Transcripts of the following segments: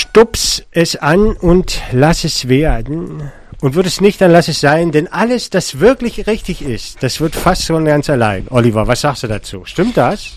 Stups es an und lass es werden. Und wird es nicht, dann lass es sein. Denn alles, das wirklich richtig ist, das wird fast schon ganz allein. Oliver, was sagst du dazu? Stimmt das?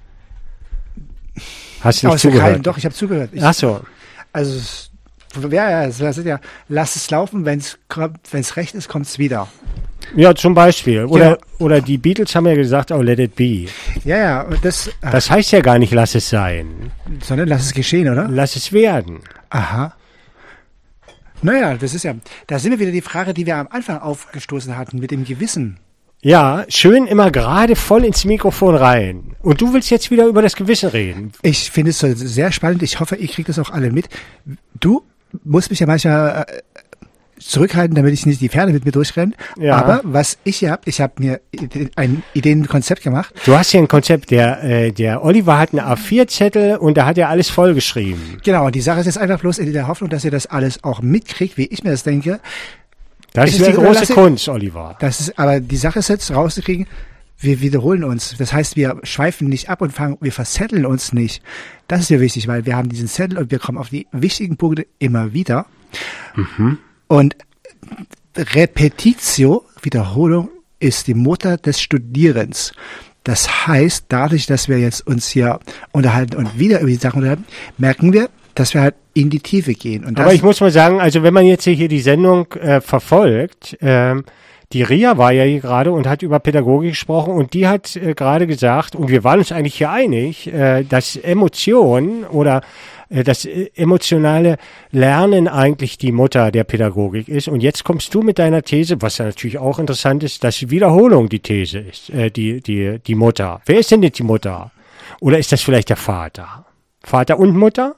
Hast du nicht zugehört? Doch, ich habe zugehört. Ach so. Also, das ist ja, lass es laufen, wenn es recht ist, kommt es wieder. Ja, zum Beispiel. Oder die Beatles haben ja gesagt, oh, let it be. Ja, und das heißt ja gar nicht, lass es sein. Sondern lass es geschehen, oder? Lass es werden. Aha. Naja, da sind wir wieder die Frage, die wir am Anfang aufgestoßen hatten, mit dem Gewissen. Ja, schön immer gerade voll ins Mikrofon rein. Und du willst jetzt wieder über das Gewissen reden. Ich finde es so sehr spannend. Ich hoffe, ihr kriegt das auch alle mit. Du musst mich ja manchmal zurückhalten, damit ich nicht die Pferde mit mir durchrenne. Ja. Aber was ich habe mir ein Ideenkonzept gemacht. Du hast hier ein Konzept. Der Oliver hat einen A4-Zettel und da hat er alles vollgeschrieben. Genau, und die Sache ist jetzt einfach bloß in der Hoffnung, dass ihr das alles auch mitkriegt, wie ich mir das denke. Das ist die große Kunst, Oliver. Aber die Sache ist jetzt rauszukriegen, wir wiederholen uns. Das heißt, wir schweifen nicht ab und wir verzetteln uns nicht. Das ist ja wichtig, weil wir haben diesen Zettel und wir kommen auf die wichtigen Punkte immer wieder. Mhm. Und Repetitio, Wiederholung, ist die Mutter des Studierens. Das heißt, dadurch, dass wir jetzt uns hier unterhalten und wieder über die Sachen unterhalten, merken wir, dass wir halt in die Tiefe gehen. Und aber ich muss mal sagen, also wenn man jetzt hier die Sendung verfolgt, die Ria war ja hier gerade und hat über Pädagogik gesprochen und die hat gerade gesagt, und wir waren uns eigentlich hier einig, dass Emotion oder das emotionale Lernen eigentlich die Mutter der Pädagogik ist. Und jetzt kommst du mit deiner These, was ja natürlich auch interessant ist, dass Wiederholung die These ist, die Mutter. Wer ist denn jetzt die Mutter? Oder ist das vielleicht der Vater? Vater und Mutter?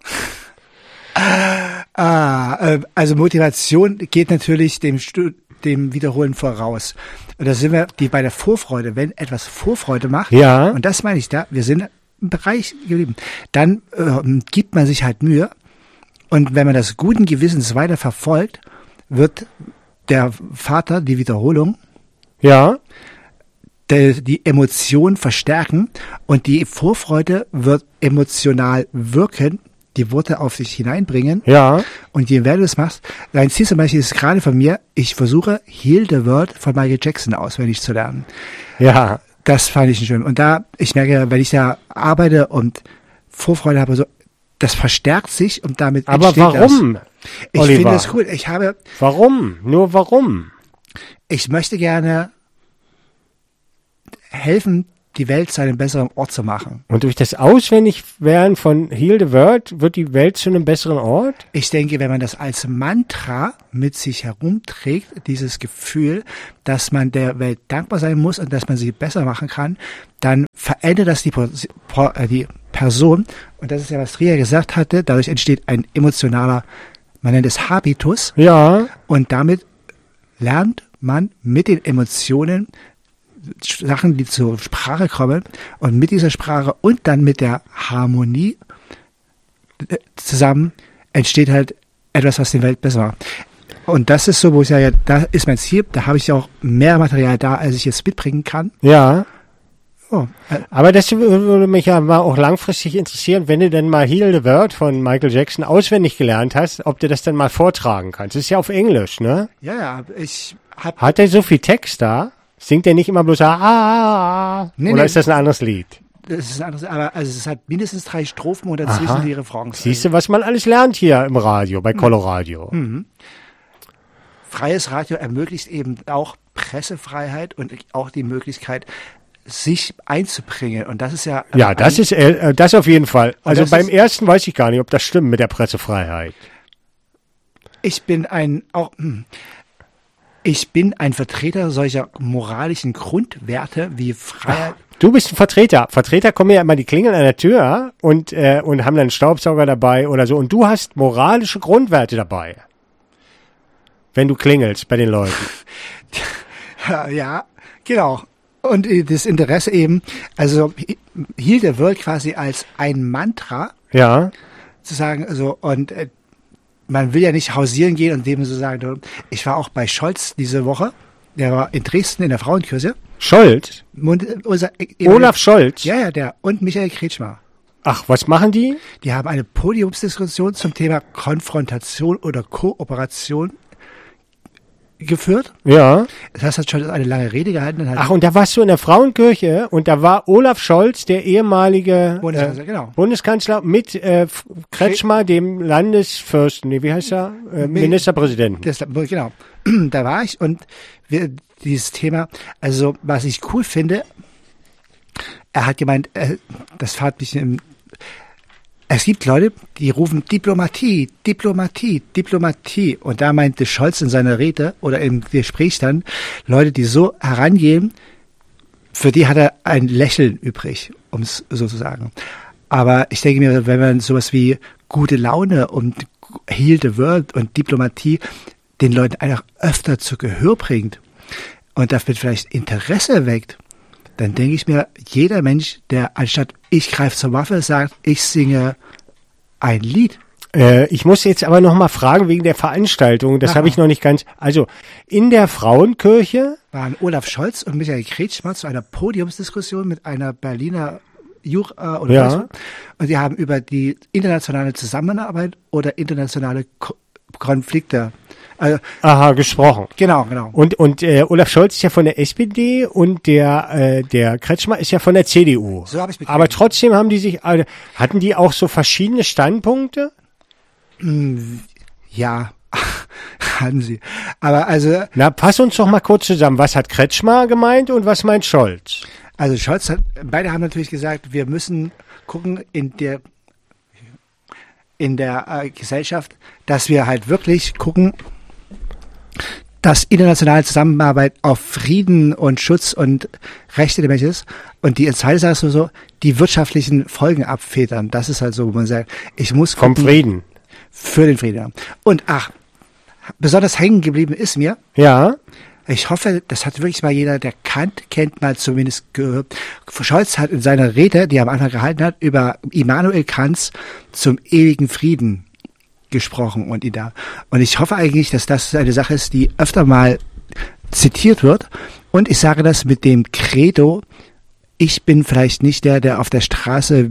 Also Motivation geht natürlich dem Wiederholen voraus. Und da sind wir bei der Vorfreude. Wenn etwas Vorfreude macht, ja. Und das meine ich da, wir sind im Bereich geblieben, dann gibt man sich halt Mühe. Und wenn man das guten Gewissens weiter verfolgt, wird der Vater die Wiederholung, ja, die Emotion verstärken und die Vorfreude wird emotional wirken, die Worte auf sich hineinbringen. Ja. Und je mehr du das machst, dein Ziel zum Beispiel ist gerade von mir, ich versuche Heal the World von Michael Jackson auswendig zu lernen. Ja. Das fand ich schön. Und ich merke, wenn ich da arbeite und Vorfreude habe, so, das verstärkt sich und damit aber entsteht warum, das. Ich finde das cool. Warum? Nur warum? Ich möchte gerne helfen, die Welt zu einem besseren Ort zu machen. Und durch das Auswendigwerden von Heal the World wird die Welt zu einem besseren Ort? Ich denke, wenn man das als Mantra mit sich herumträgt, dieses Gefühl, dass man der Welt dankbar sein muss und dass man sie besser machen kann, dann verändert das die Person. Und das ist ja, was Ria gesagt hatte, dadurch entsteht ein emotionaler, man nennt es Habitus. Ja. Und damit lernt man mit den Emotionen Sachen, die zur Sprache kommen und mit dieser Sprache und dann mit der Harmonie zusammen entsteht halt etwas, was die Welt besser macht. Und das ist so, wo ich sage, da ist mein Ziel, da habe ich auch mehr Material da, als ich jetzt mitbringen kann. Ja. Oh. Aber das würde mich ja mal auch langfristig interessieren, wenn du denn mal Heal the World von Michael Jackson auswendig gelernt hast, ob du das dann mal vortragen kannst. Das ist ja auf Englisch, ne? Ja, Hat er so viel Text da? Singt er nicht immer bloß nee, oder ist das ein anderes Lied? Das ist ein anderes, aber also es hat mindestens 3 Strophen und dazwischen die Refrains. Siehst du, was man alles lernt hier im Radio, bei Coloradio. Mhm. Freies Radio ermöglicht eben auch Pressefreiheit und auch die Möglichkeit, sich einzubringen. Und das ist ja... Ja, das ist das auf jeden Fall. Also beim ersten weiß ich gar nicht, ob das stimmt mit der Pressefreiheit. Ich bin ein Vertreter solcher moralischen Grundwerte wie Freiheit. Du bist ein Vertreter. Vertreter kommen ja immer, die klingeln an der Tür und haben dann einen Staubsauger dabei oder so. Und du hast moralische Grundwerte dabei. Wenn du klingelst bei den Leuten. Ja, genau. Und das Interesse eben, also Heal the World quasi als ein Mantra. Ja. Zu sagen, also, und man will ja nicht hausieren gehen und dem so sagen, ich war auch bei Scholz diese Woche, der war in Dresden in der Frauenkirche. Scholz? Und, Olaf Scholz? Ja, der. Und Michael Kretschmer. Ach, was machen die? Die haben eine Podiumsdiskussion zum Thema Konfrontation oder Kooperation geführt. Ja. Das heißt, hat schon eine lange Rede gehalten. Dann hat Ach, und da warst du in der Frauenkirche und da war Olaf Scholz, der ehemalige Bundeskanzler, genau. Bundeskanzler, mit Kretschmer, dem Landesfürsten, nee, wie heißt er? Ministerpräsidenten. Genau. Da war ich und dieses Thema, also was ich cool finde, er hat gemeint, das fand mich es gibt Leute, die rufen Diplomatie, Diplomatie, Diplomatie. Und da meinte Scholz in seiner Rede oder im Gespräch dann, Leute, die so herangehen, für die hat er ein Lächeln übrig, um es so zu sagen. Aber ich denke mir, wenn man sowas wie gute Laune und Heal the World und Diplomatie den Leuten einfach öfter zu Gehör bringt und dafür vielleicht Interesse weckt, dann denke ich mir, jeder Mensch, der anstatt ich greife zur Waffe, sagt, ich singe ein Lied. Ich muss jetzt aber noch mal fragen wegen der Veranstaltung, das habe ich noch nicht ganz, also in der Frauenkirche waren Olaf Scholz und Michael Kretschmer zu einer Podiumsdiskussion mit einer Berliner Universität und die haben über die internationale Zusammenarbeit oder internationale Konflikte gesprochen. Genau. Und Olaf Scholz ist ja von der SPD und der Kretschmer ist ja von der CDU. So habe ich mitgekriegt. Aber trotzdem haben die sich, hatten die auch so verschiedene Standpunkte? Ja, hatten sie. Aber also. Na, pass uns doch mal kurz zusammen. Was hat Kretschmer gemeint und was meint Scholz? Also beide haben natürlich gesagt, wir müssen gucken in der Gesellschaft, dass wir halt wirklich gucken, dass internationale Zusammenarbeit auf Frieden und Schutz und Rechte der Menschen ist. Und die zweite Sache ist so, die wirtschaftlichen Folgen abfedern. Das ist halt so, wo man sagt, ich muss gucken. Vom Frieden. Für den Frieden. Und besonders hängen geblieben ist mir. Ja. Ich hoffe, das hat wirklich mal jeder, der Kant kennt, mal zumindest gehört. Scholz hat in seiner Rede, die er am Anfang gehalten hat, über Immanuel Kants zum ewigen Frieden gesprochen und Und ich hoffe eigentlich, dass das eine Sache ist, die öfter mal zitiert wird. Und ich sage das mit dem Credo, ich bin vielleicht nicht der auf der Straße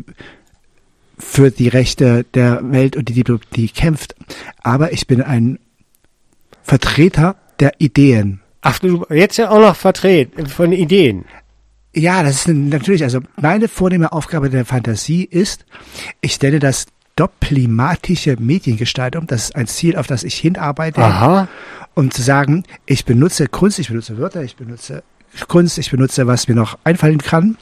für die Rechte der Welt und die Diplomatie kämpft, aber ich bin ein Vertreter der Ideen. Ach, du jetzt ja auch noch von Ideen. Ja, das ist natürlich, also meine vornehme Aufgabe der Fantasie ist, ich nenne das doplimatische Mediengestaltung. Das ist ein Ziel, auf das ich hinarbeite. Aha. Um zu sagen, ich benutze Kunst, ich benutze Wörter, ich benutze Kunst, ich benutze, was mir noch einfallen kann,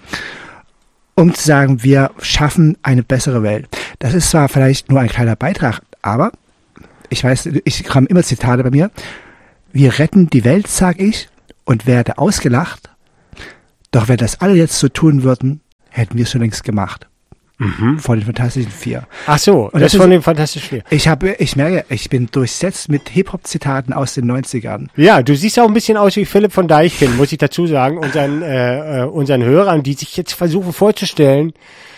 um zu sagen, wir schaffen eine bessere Welt. Das ist zwar vielleicht nur ein kleiner Beitrag, aber ich weiß, ich habe immer Zitate bei mir. Wir retten die Welt, sag ich, und werde ausgelacht. Doch wenn das alle jetzt so tun würden, hätten wir es schon längst gemacht. Von den Fantastischen Vier. Ach so, und das ist von den Fantastischen Vier. Ich merke, ich bin durchsetzt mit Hip-Hop-Zitaten aus den 90ern. Ja, du siehst auch ein bisschen aus wie Philipp von Deichkind, muss ich dazu sagen, unseren Hörern, die sich jetzt versuchen vorzustellen.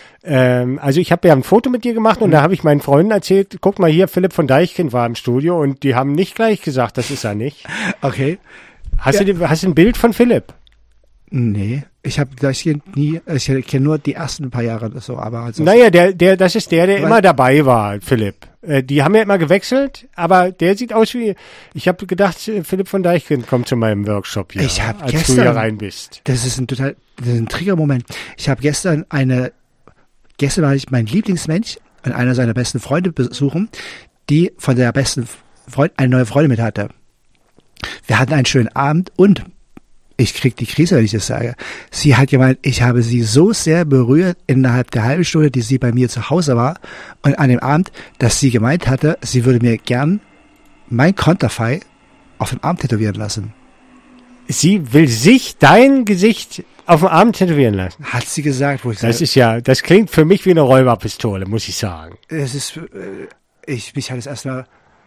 Also ich habe ja ein Foto mit dir gemacht und da habe ich meinen Freunden erzählt, guck mal hier, Philipp von Deichkind war im Studio und die haben nicht gleich gesagt, das ist er nicht. Okay. Hast du ein Bild von Philipp? Nee, ich habe Deichkind nie, ich kenne nur die ersten paar Jahre oder so, aber also naja, das ist der immer dabei war, Philipp. Die haben ja immer gewechselt, aber der sieht aus wie, ich habe gedacht, Philipp von Deichkind kommt zu meinem Workshop hier, als du hier rein bist. Das ist ein Triggermoment. Ich habe gestern war ich mein Lieblingsmensch und einer seiner besten Freunde besuchen, die von der besten Freund eine neue Freundin mit hatte. Wir hatten einen schönen Abend und ich krieg die Krise, wenn ich das sage. Sie hat gemeint, ich habe sie so sehr berührt innerhalb der halben Stunde, die sie bei mir zu Hause war und an dem Abend, dass sie gemeint hatte, sie würde mir gern mein Konterfei auf dem Arm tätowieren lassen. Sie will sich dein Gesicht auf dem Arm tätowieren lassen? Hat sie gesagt, wo ich sage. Das klingt für mich wie eine Räuberpistole, muss ich sagen. Es ist, mich hat es erstmal,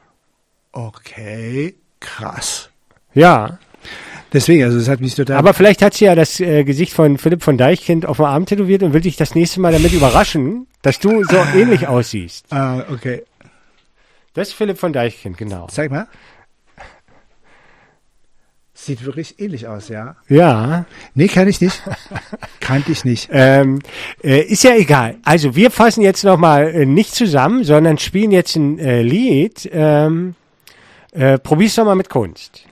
okay, krass. Ja. Deswegen, also es hat mich total... Aber vielleicht hat sie ja das Gesicht von Philipp von Deichkind auf dem Arm tätowiert und will dich das nächste Mal damit überraschen, dass du so ähnlich aussiehst. Okay. Das ist Philipp von Deichkind, genau. Zeig mal. Sieht wirklich ähnlich aus, ja. Ja. Nee, kann ich nicht. Kannte ich nicht. Ist ja egal. Also wir fassen jetzt nochmal nicht zusammen, sondern spielen jetzt ein Lied. Probier's doch mal mit Kunst.